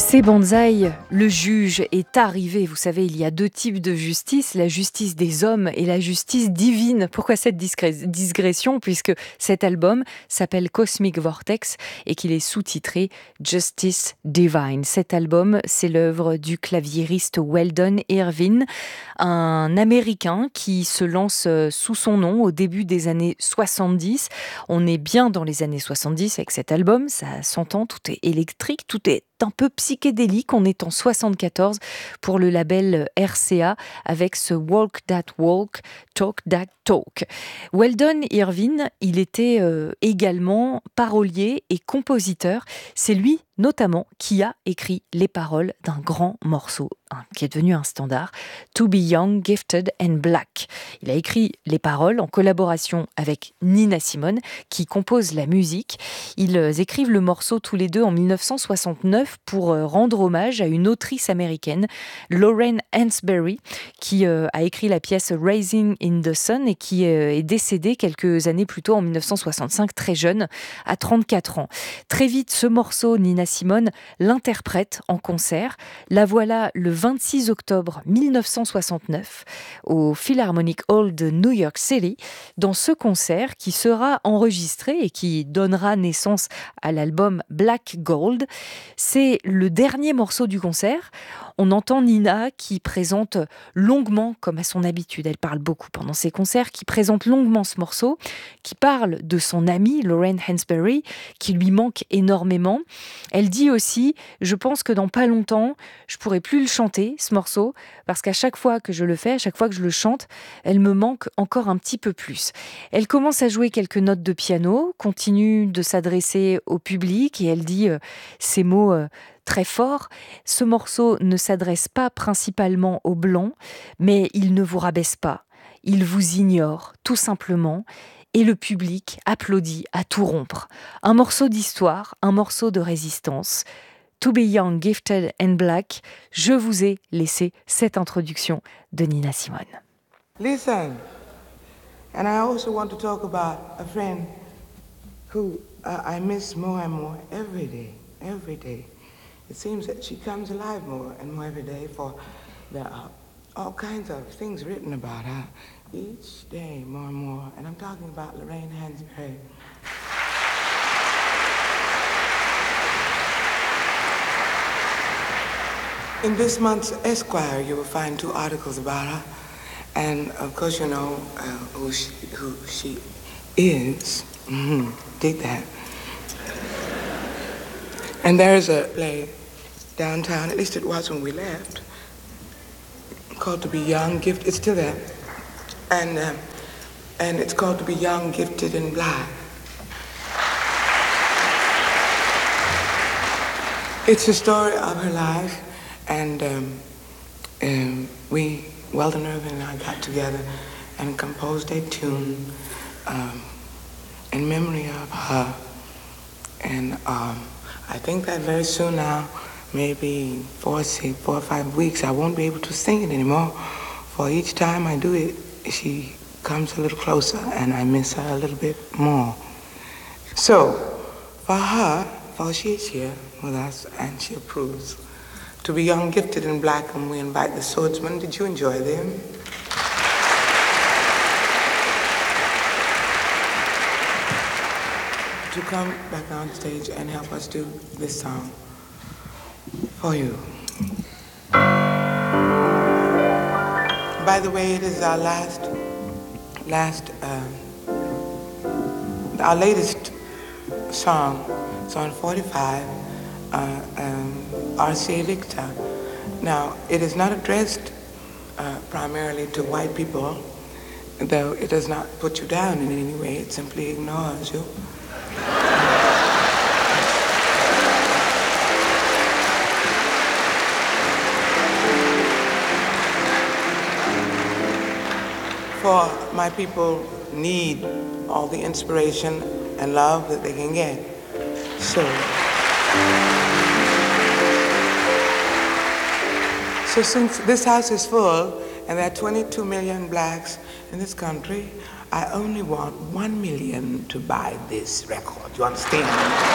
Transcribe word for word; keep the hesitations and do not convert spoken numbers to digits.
C'est Banzai, le juge est arrivé. Vous savez, il y a deux types de justice, la justice des hommes et la justice divine. Pourquoi cette disgré- digression ? Puisque cet album s'appelle Cosmic Vortex et qu'il est sous-titré Justice Divine. Cet album, c'est l'œuvre du claviériste Weldon Irvine, un Américain qui se lance sous son nom au début des années soixante-dix. On est bien dans les années soixante-dix avec cet album, ça s'entend, tout est électrique, tout est un peu psychédélique. On est en soixante-quatorze pour le label R C A avec ce Walk That Walk, Talk That Talk. Weldon Irvine, il était euh, également parolier et compositeur. C'est lui notamment qui a écrit les paroles d'un grand morceau hein, qui est devenu un standard, To Be Young, Gifted and Black. Il a écrit les paroles en collaboration avec Nina Simone qui compose la musique. Ils écrivent le morceau tous les deux en dix-neuf cent soixante-neuf pour rendre hommage à une autrice américaine, Lauren Hansberry, qui euh, a écrit la pièce Rising in the Sun et qui euh, est décédée quelques années plus tôt en dix-neuf cent soixante-cinq, très jeune, à trente-quatre ans. Très vite, ce morceau, Nina Simone l'interprète en concert. La voilà le vingt-six octobre mille neuf cent soixante-neuf au Philharmonic Hall de New York City. Dans ce concert qui sera enregistré et qui donnera naissance à l'album Black Gold, c'est le dernier morceau du concert. On entend Nina qui présente longuement, comme à son habitude, elle parle beaucoup pendant ses concerts, qui présente longuement ce morceau, qui parle de son amie Lauren Hansberry, qui lui manque énormément. Elle dit aussi, je pense que dans pas longtemps, je pourrai plus le chanter, ce morceau, parce qu'à chaque fois que je le fais, à chaque fois que je le chante, elle me manque encore un petit peu plus. Elle commence à jouer quelques notes de piano, continue de s'adresser au public et elle dit euh, ces mots euh, très forts. Ce morceau ne s'adresse pas principalement aux Blancs, mais il ne vous rabaisse pas. Il vous ignore, tout simplement. Et le public applaudit à tout rompre. Un morceau d'histoire, un morceau de résistance. To Be Young, Gifted and Black. Je vous ai laissé cette introduction de Nina Simone. Listen, and I also want to talk about a friend who uh, I miss more and more every day, every day. It seems that she comes alive more and more every day, for there are all kinds of things written about her each day, more and more. And I'm talking about Lorraine Hansberry. In this month's Esquire, you will find two articles about her. And of course, you know uh, who, she, who she is. Mm-hmm. Dig that. And there is a play downtown, at least it was when we left, called To Be Young, Gifted. It's still there. And, uh, and it's called To Be Young, Gifted and Black. It's the story of her life. And um, um, we, Weldon Irvine and I got together and composed a tune um, in memory of her. And um, I think that very soon now, maybe four, six, four or five weeks, I won't be able to sing it anymore. For each time I do it, she comes a little closer and I miss her a little bit more. So, for her, for she is here with us and she approves, To Be Young, Gifted and Black, and we invite the swordsmen. Did you enjoy them? To come back on stage and help us do this song for you. By the way, it is our last, last, uh, our latest song. It's on forty-five, uh, um, R C A Victor. Now, it is not addressed uh, primarily to white people, though it does not put you down in any way, it simply ignores you. For my people need all the inspiration and love that they can get. So, so since this house is full and there are twenty-two million blacks in this country, I only want one million to buy this record. You understand?